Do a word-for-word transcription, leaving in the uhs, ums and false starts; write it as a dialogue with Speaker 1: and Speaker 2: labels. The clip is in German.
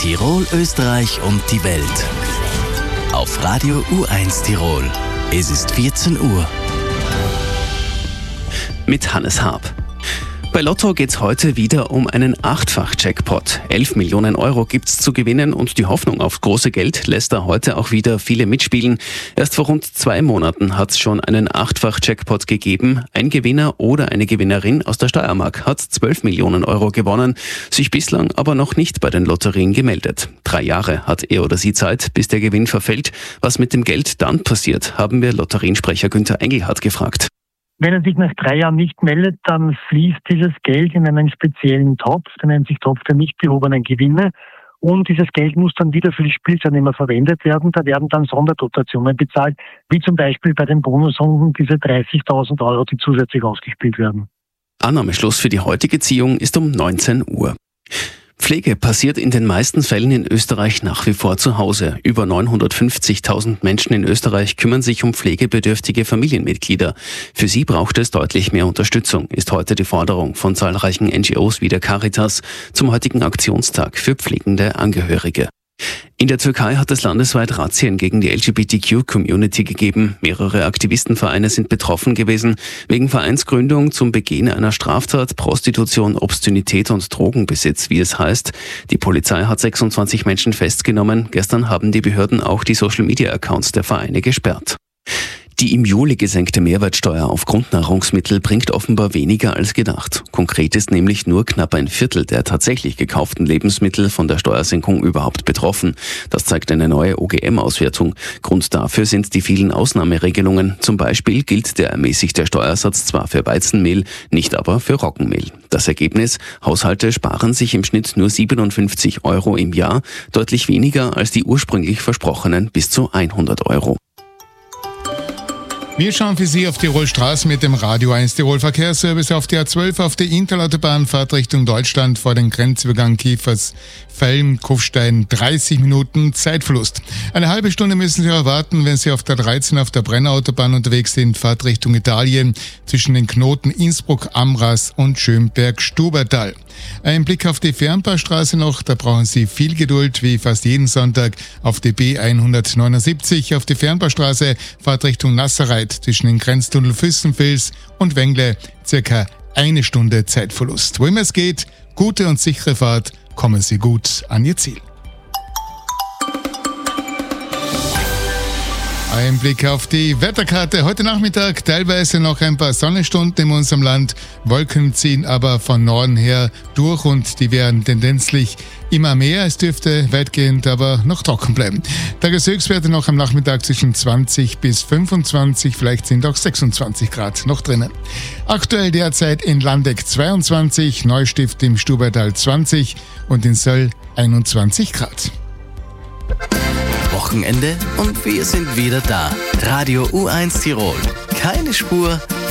Speaker 1: Tirol, Österreich und die Welt. Auf Radio U eins Tirol. Es ist vierzehn Uhr.
Speaker 2: Mit Hannes Haab. Bei Lotto geht's heute wieder um einen Achtfach-Jackpot. elf Millionen Euro gibt's zu gewinnen und die Hoffnung auf große Geld lässt da heute auch wieder viele mitspielen. Erst vor rund zwei Monaten hat's schon einen Achtfach-Jackpot gegeben. Ein Gewinner oder eine Gewinnerin aus der Steiermark hat zwölf Millionen Euro gewonnen, sich bislang aber noch nicht bei den Lotterien gemeldet. Drei Jahre hat er oder sie Zeit, bis der Gewinn verfällt. Was mit dem Geld dann passiert, haben wir Lotteriensprecher Günther Engelhardt gefragt.
Speaker 3: Wenn er sich nach drei Jahren nicht meldet, dann fließt dieses Geld in einen speziellen Topf, der nennt sich Topf der nicht behobenen Gewinne. Und dieses Geld muss dann wieder für die Spielteilnehmer verwendet werden. Da werden dann Sonderdotationen bezahlt, wie zum Beispiel bei den Bonusrunden diese dreißigtausend Euro, die zusätzlich ausgespielt werden.
Speaker 2: Annahmeschluss für die heutige Ziehung ist um neunzehn Uhr. Pflege passiert in den meisten Fällen in Österreich nach wie vor zu Hause. Über neunhundertfünfzigtausend Menschen in Österreich kümmern sich um pflegebedürftige Familienmitglieder. Für sie braucht es deutlich mehr Unterstützung, ist heute die Forderung von zahlreichen N G Os wie der Caritas zum heutigen Aktionstag für pflegende Angehörige. In der Türkei hat es landesweit Razzien gegen die L G B T Q-Community gegeben. Mehrere Aktivistenvereine sind betroffen gewesen. Wegen Vereinsgründung zum Begehen einer Straftat, Prostitution, Obszönität und Drogenbesitz, wie es heißt. Die Polizei hat sechsundzwanzig Menschen festgenommen. Gestern haben die Behörden auch die Social-Media-Accounts der Vereine gesperrt. Die im Juli gesenkte Mehrwertsteuer auf Grundnahrungsmittel bringt offenbar weniger als gedacht. Konkret ist nämlich nur knapp ein Viertel der tatsächlich gekauften Lebensmittel von der Steuersenkung überhaupt betroffen. Das zeigt eine neue O G M-Auswertung. Grund dafür sind die vielen Ausnahmeregelungen. Zum Beispiel gilt der ermäßigte Steuersatz zwar für Weizenmehl, nicht aber für Roggenmehl. Das Ergebnis: Haushalte sparen sich im Schnitt nur siebenundfünfzig Euro im Jahr, deutlich weniger als die ursprünglich versprochenen bis zu hundert Euro.
Speaker 4: Wir schauen für Sie auf Tirol Straßen mit dem Radio eins Tirol Verkehrsservice auf der A zwölf auf der Interautobahn, Fahrt Richtung Deutschland vor dem Grenzübergang Kiefers-Felm, Kufstein, dreißig Minuten Zeitverlust. Eine halbe Stunde müssen Sie erwarten, wenn Sie auf der dreizehn auf der Brennerautobahn unterwegs sind, Fahrt Richtung Italien zwischen den Knoten Innsbruck, Amras und Schönberg-Stubertal. Ein Blick auf die Fernpassstraße noch, da brauchen Sie viel Geduld, wie fast jeden Sonntag auf die B hundertneunundsiebzig auf die Fernpassstraße, Fahrt Richtung Nasserreit zwischen den Grenztunnel Füssenfels und Wengle, circa eine Stunde Zeitverlust. Wo immer es geht, gute und sichere Fahrt, kommen Sie gut an Ihr Ziel. Ein Blick auf die Wetterkarte. Heute Nachmittag teilweise noch ein paar Sonnenstunden in unserem Land. Wolken ziehen aber von Norden her durch und die werden tendenzlich immer mehr. Es dürfte weitgehend aber noch trocken bleiben. Tageshöchstwerte noch am Nachmittag zwischen zwanzig bis fünfundzwanzig, vielleicht sind auch sechsundzwanzig Grad noch drinnen. Aktuell derzeit in Landeck zweiundzwanzig, Neustift im Stubertal zwanzig und in Söll einundzwanzig Grad.
Speaker 1: Wochenende und wir sind wieder da. Radio U eins Tirol. Keine Spur,